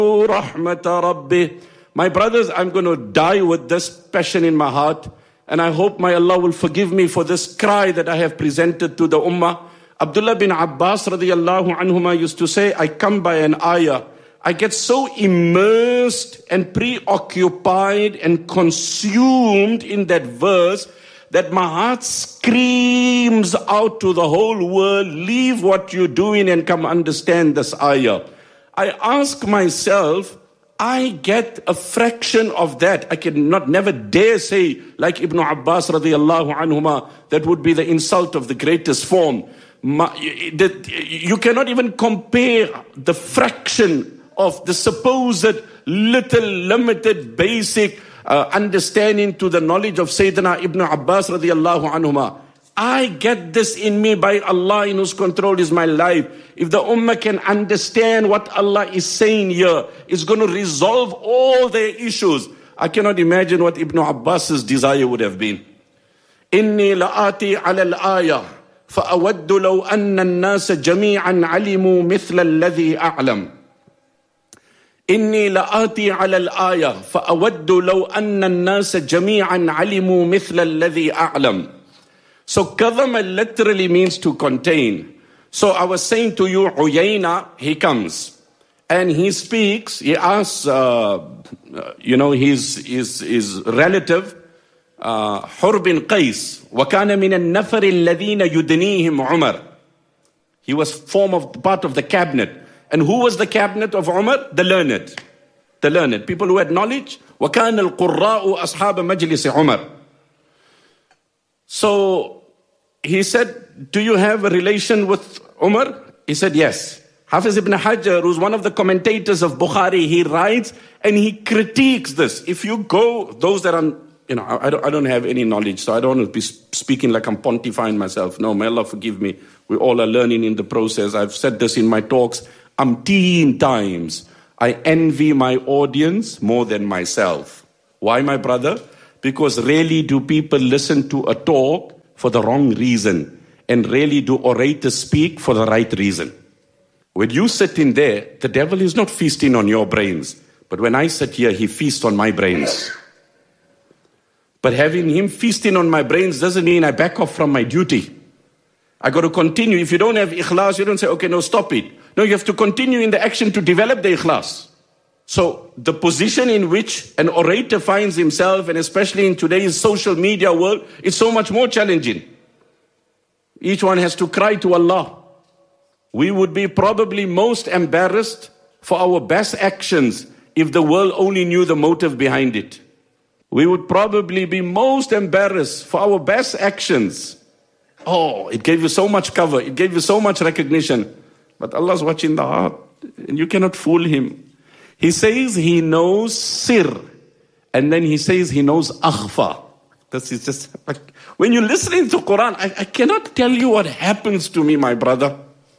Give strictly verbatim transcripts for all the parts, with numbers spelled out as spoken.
رحمة ربه. My brothers, I'm going to die with this passion in my heart, and I hope my Allah will forgive me for this cry that I have presented to the Ummah. Abdullah bin Abbas radiyallahu anhuma used to say, I come by an ayah, I get so immersed and preoccupied and consumed in that verse that my heart screams out to the whole world, leave what you're doing and come understand this ayah. I ask myself, I get a fraction of that. I cannot never dare say, like Ibn Abbas radiyallahu anhuma, that would be the insult of the greatest form. You cannot even compare the fraction of the supposed little limited basic uh, understanding to the knowledge of Sayyidina Ibn Abbas radiyallahu anhuma. I get this in me by Allah in whose control is my life. If the Ummah can understand what Allah is saying here, it's going to resolve all their issues. I cannot imagine what Ibn Abbas's desire would have been. إِنِّي لَآتِي عَلَى الْآيَةِ فَأَوَدُّ لَوْ أَنَّ النَّاسَ جَمِيعًا عَلِمُوا مِثْلَ الَّذِي أَعْلَمُ إِنِّي لَآتِي عَلَى الْآيَةِ فَأَوَدُّ لَوْ أَنَّ النَّاسَ جَمِيعًا عَلِمُوا مِثْلَ الَّذِي أَعْلَمُ. So kadhama literally means to contain. So I was saying to you, Uyayna, he comes and he speaks, he asks, uh, you know, his, his, his relative, uh, Hur bin Qais, وَكَانَ مِنَ النَّفَرِ الَّذِينَ يُدْنِيهِمْ عُمَرٍ. He was form of part of the cabinet. And who was the cabinet of Umar? The learned. The learned. People who had knowledge. وَكَانَ الْقُرَّاءُ أَصْحَابَ مَجْلِسِ عُمَرٍ. So he said, do you have a relation with Umar? He said, yes. Hafiz ibn Hajar, who's one of the commentators of Bukhari, he writes and he critiques this. If you go, those that are, you know, I don't, I don't have any knowledge, so I don't want to be speaking like I'm pontifying myself. No, may Allah forgive me. We all are learning in the process. I've said this in my talks umpteen times. I envy my audience more than myself. Why, my brother? Because rarely do people listen to a talk for the wrong reason, and rarely do orators speak for the right reason. When you sit in there, the devil is not feasting on your brains, but when I sit here, he feasts on my brains. But having him feasting on my brains doesn't mean I back off from my duty. I got to continue. If you don't have ikhlas, you don't say, okay, no, stop it. No, you have to continue in the action to develop the ikhlas. So the position in which an orator finds himself, and especially in today's social media world, is so much more challenging. Each one has to cry to Allah. We would be probably most embarrassed for our best actions if the world only knew the motive behind it. We would probably be most embarrassed for our best actions. Oh, it gave you so much cover. It gave you so much recognition. But Allah's watching the heart, and you cannot fool him. He says he knows sir, and then he says he knows akhfa. This is just like, when you're listening to Quran, I, I cannot tell you what happens to me, my brother.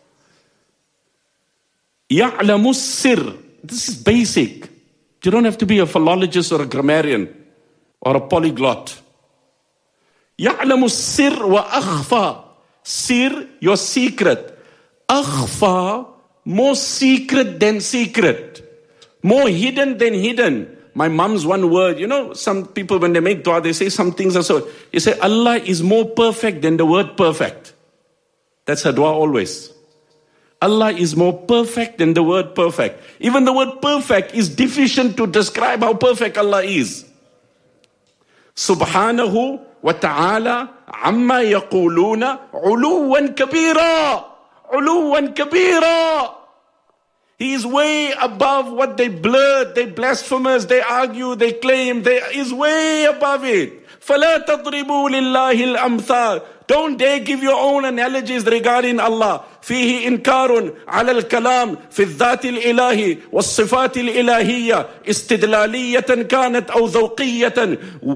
Ya'lamu sir. This is basic. You don't have to be a philologist or a grammarian or a polyglot. Ya'lamu sir wa akhfa. Sir, your secret. Akhfa, more secret than secret. More hidden than hidden. My mom's one word. You know, some people when they make dua, they say some things are so. You say, Allah is more perfect than the word perfect. That's her dua always. Allah is more perfect than the word perfect. Even the word perfect is deficient to describe how perfect Allah is. Subhanahu wa ta'ala amma yaquluna uluwan kabira. Uluwan kabira. He is way above what they blurt, they blasphemers, they argue, they claim. They is way above it. فَلَا تَضْرِبُوا لِلَّهِ الْأَمْثَالِ. Don't dare give your own analogies regarding Allah. فيه إنكار على الكلام في الذات الإلهي والصفات الإلهية استدلالية كانت أو ذوقية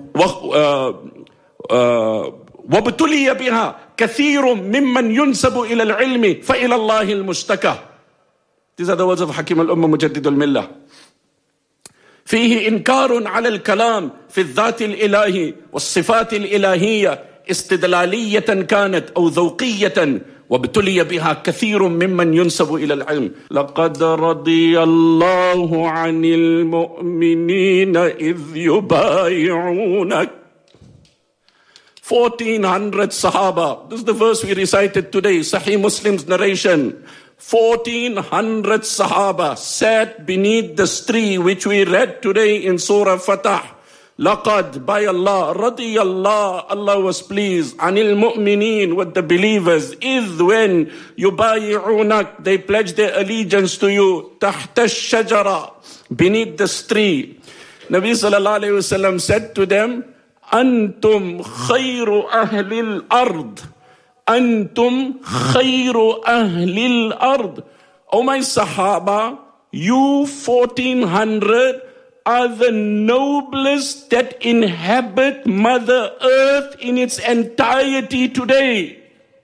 وابتلي بها كثير ممن ينسب إلى العلم فإلى الله المشتكى. These are the words of Hakim al-Ummah Mujaddid al-Millah. فيه إنكار على الكلام في الذات الإلهي والصفات الإلهية استدلالية كانت أو ذوقية وابتلي بها كثير ممن ينسب إلى العلم. لقد رضي الله عن المؤمنين إذ يبايعونك. fourteen hundred Sahaba. This is the verse we recited today, Sahih Muslim's narration. fourteen hundred Sahaba sat beneath the tree which we read today in Surah Fatah. Laqad, by Allah, radiyallah, Allah was pleased, anil mu'mineen, with the believers, idh, when, yubayi'unak, they pledged their allegiance to you, tahta shajara, beneath the tree. Nabi sallallahu alayhi wa sallam said to them, antum khayru ahlil ard, antum khayru ahlil ard. Oh my Sahaba, you fourteen hundred are the noblest that inhabit Mother Earth in its entirety today.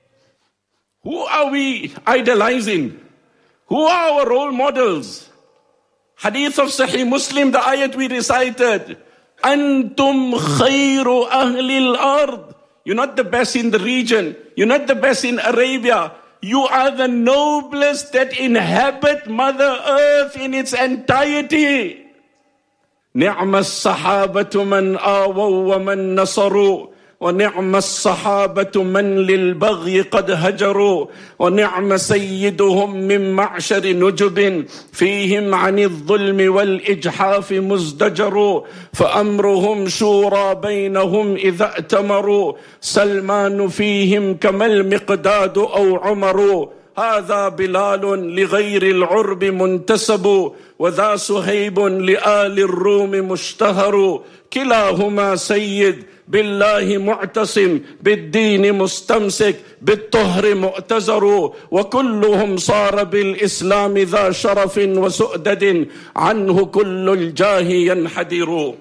Who are we idolizing? Who are our role models? Hadith of Sahih Muslim, the ayat we recited. Antum khayru ahlil ard. You're not the best in the region. You're not the best in Arabia. You are the noblest that inhabit Mother Earth in its entirety. نعم الصحابة من آووا ومن نصروا ونعم الصحابة من للبغي قد هجروا ونعم سيدهم من معشر نجب فيهم عن الظلم والإجحاف مزدجر فأمرهم شورى بينهم إذا ائتمروا سلمان فيهم كما المقداد أو عمر هذا بلال لغير العرب منتسب وذا سهيب لآل الروم مشتهر كلاهما سيد بالله معتصم بالدين مستمسك بالطهر مؤتزر وكلهم صار بالإسلام ذا شرف وسؤدد عنه كل الجاه ينحدر.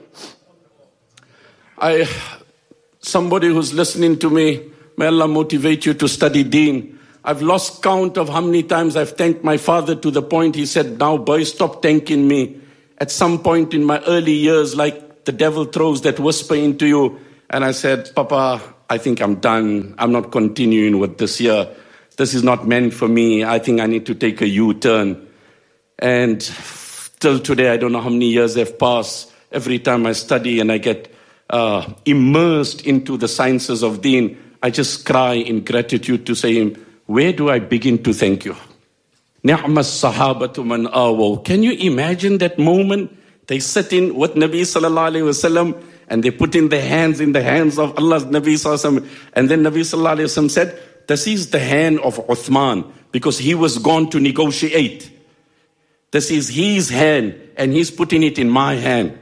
I, somebody who's listening to me, may Allah motivate you to study deen. I've lost count of how many times I've thanked my father to the point he said, now boy, stop thanking me. At some point in my early years, like the devil throws that whisper into you. And I said, Papa, I think I'm done. I'm not continuing with this year. This is not meant for me. I think I need to take a U-turn. And till today, I don't know how many years have passed. Every time I study and I get uh, immersed into the sciences of deen, I just cry in gratitude to say him, where do I begin to thank you? Ni'ma sahabatu man awaw. Can you imagine that moment? They sit in with Nabi sallallahu alayhi wa sallam and they put in their hands in the hands of Allah's Nabi sallallahu alayhi wa sallam. And then Nabi sallallahu alayhi wa sallam said, this is the hand of Uthman because he was gone to negotiate. This is his hand and he's putting it in my hand.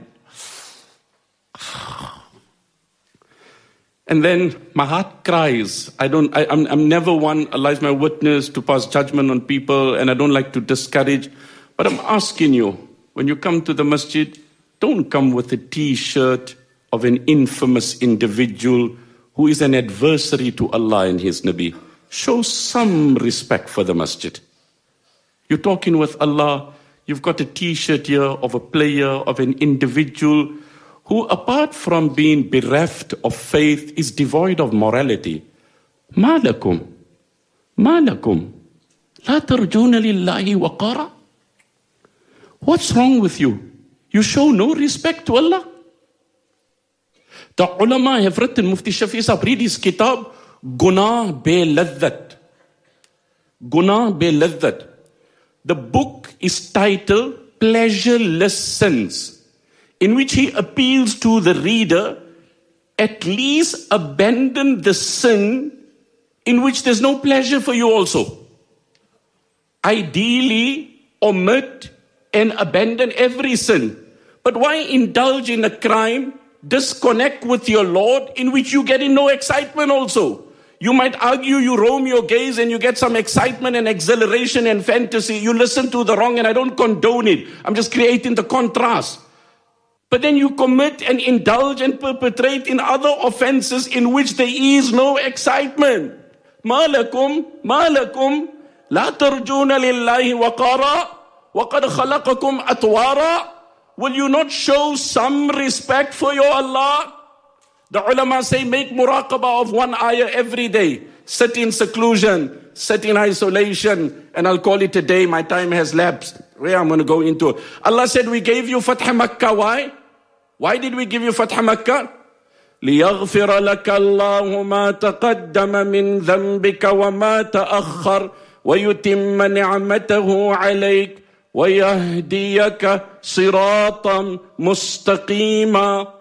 And then my heart cries. I don't, I, I'm, I'm never one, Allah is my witness, to pass judgment on people, and I don't like to discourage. But I'm asking you, when you come to the masjid, don't come with a t-shirt of an infamous individual who is an adversary to Allah and His Nabi. Show some respect for the masjid. You're talking with Allah, you've got a t-shirt here of a player, of an individual who, apart from being bereft of faith, is devoid of morality. Ma lakum? Ma lakum? La tarjuna lillahi waqara? What's wrong with you? You show no respect to Allah? The ulama have written, Mufti Shafi Sahab, read his kitab, Gunah be laddat. Gunah be laddat. The book is titled Pleasureless Sins, in which he appeals to the reader, at least abandon the sin in which there's no pleasure for you also. Ideally, omit and abandon every sin. But why indulge in a crime, disconnect with your Lord, in which you get in no excitement also? You might argue, you roam your gaze and you get some excitement and exhilaration and fantasy. You listen to the wrong, and I don't condone it. I'm just creating the contrast. But then you commit and indulge and perpetrate in other offenses in which there is no excitement. Ma lakum, ma lakum, la tarjuna lillahi waqara, wa qad khalaqakum atwara. Will you not show some respect for your Allah? The ulama say, make muraqabah of one ayah every day. sit in seclusion, sit in isolation, and I'll call it a day. My time has lapsed. Where I'm going to go into. Allah said, we gave you Fatah Makkah. Why? Why did we give you Fatah Makkah? لِيَغْفِرَ لَكَ اللَّهُ مَا تَقَدَّمَ مِنْ ذَنْبِكَ وَمَا تَأَخَّرَ وَيُتِمَّ نِعْمَتَهُ عَلَيْكَ وَيَهْدِيَكَ صِرَاطًا مُسْتَقِيمًا.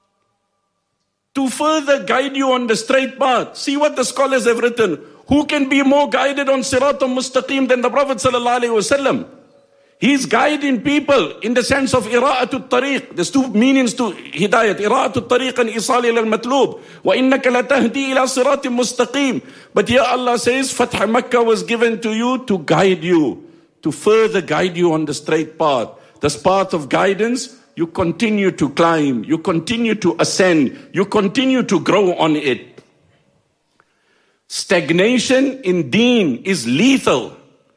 To further guide you on the straight path. See what the scholars have written. Who can be more guided on Siratul Mustaqim than the Prophet sallallahu alaihi wasallam? He's guiding people in the sense of Ira'atul Tariq. There's two meanings to Hidayat. Ira'atul Tariq and Isal ila al-Matlub. Wa innaka latahdi ila Siratul Mustaqim. But here Allah says, Fatah Makkah was given to you to guide you, to further guide you on the straight path. This path of guidance, you continue to climb, you continue to ascend, you continue to grow on it. Stagnation in deen is lethal.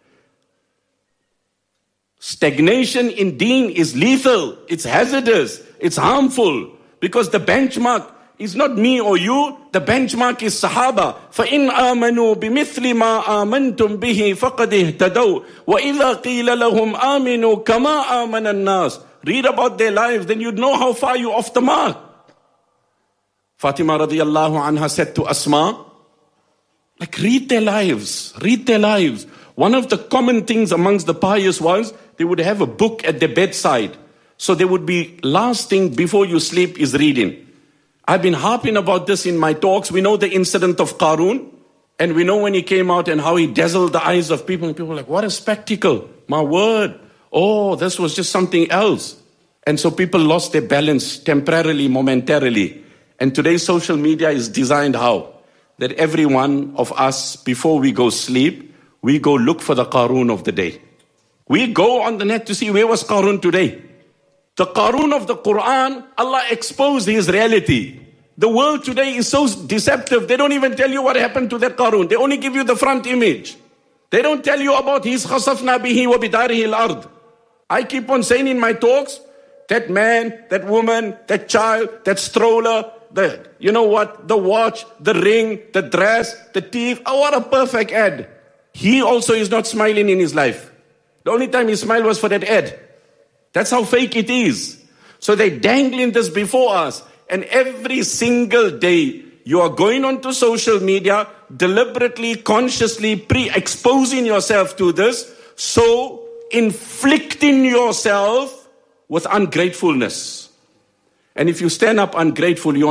Stagnation in deen is lethal. It's hazardous. It's harmful. Because the benchmark is not me or you. The benchmark is Sahaba. فَإِنْ آمَنُوا بِمِثْلِ مَا آمَنْتُمْ بِهِ فَقَدْ اهْتَدَوْا وَإِذَا قِيلَ لَهُمْ آمِنُوا كَمَا آمَنَ النَّاسِ. Read about their lives, then you'd know how far you're off the mark. Fatima radiallahu anha said to Asma, like, read their lives, read their lives. One of the common things amongst the pious was, they would have a book at their bedside. So they would be, last thing before you sleep is reading. I've been harping about this in my talks. We know the incident of Qarun. And we know when he came out and how he dazzled the eyes of people. And people were like, what a spectacle. My word. Oh, this was just something else. And so people lost their balance temporarily, momentarily. And today's social media is designed how? That every one of us, before we go sleep, we go look for the Qarun of the day. We go on the net to see where was Qarun today. The Qarun of the Quran, Allah exposed his reality. The world today is so deceptive, they don't even tell you what happened to that Qarun. They only give you the front image. They don't tell you about his khasafna bihi wa bidarihi al-ard. I keep on saying in my talks, that man, that woman, that child, that stroller, the, you know what, the watch, the ring, the dress, the teeth, oh, what a perfect ad. He also is not smiling in his life. The only time he smiled was for that ad. That's how fake it is. So they're dangling this before us. And every single day, you are going onto social media, deliberately, consciously pre-exposing yourself to this, so inflicting yourself with ungratefulness. And if you stand up ungrateful, you